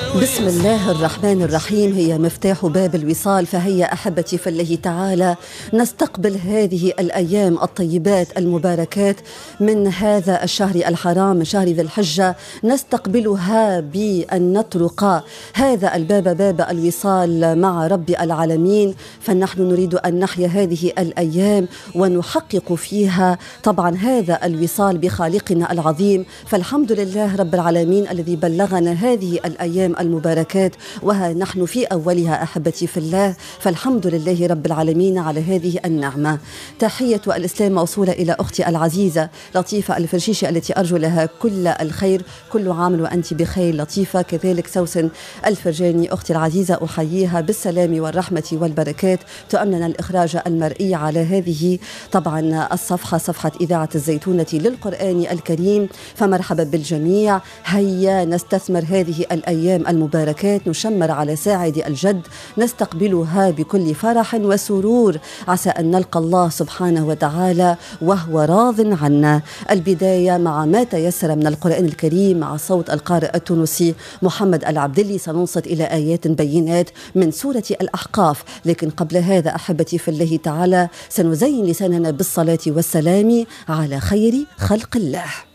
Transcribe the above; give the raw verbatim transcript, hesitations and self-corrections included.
بسم الله الرحمن الرحيم. هي مفتاح باب الوصال. فهيا أحبتي في الله تعالى نستقبل هذه الأيام الطيبات المباركات من هذا الشهر الحرام، من شهر ذي الحجة، نستقبلها بأن نطرق هذا الباب، باب الوصال مع رب العالمين. فنحن نريد أن نحيا هذه الأيام ونحقق فيها طبعا هذا الوصال بخالقنا العظيم. فالحمد لله رب العالمين الذي بلغنا هذه الأيام المباركات وها نحن في أولها أحبتي في الله. فالحمد لله رب العالمين على هذه النعمة. تحية الإسلام موصولة إلى أختي العزيزة لطيفة الفرشيشي التي أرجو لها كل الخير. كل عام وأنت بخير لطيفة. كذلك سوسن الفرجاني أختي العزيزة أحييها بالسلام والرحمة والبركات. تؤمننا الإخراج المرئي على هذه طبعا الصفحة، صفحة إذاعة الزيتونة للقرآن الكريم. فمرحبا بالجميع. هيا نستثمر هذه الأيام المباركات، نشمر على ساعد الجد، نستقبلها بكل فرح وسرور، عسى أن نلقى الله سبحانه وتعالى وهو راض عنا. البداية مع ما تيسر من القرآن الكريم مع صوت القارئ التونسي محمد العبدلي. سننصت إلى آيات بينات من سورة الأحقاف، لكن قبل هذا أحبتي في الله تعالى سنزين لساننا بالصلاة والسلام على خير خلق الله.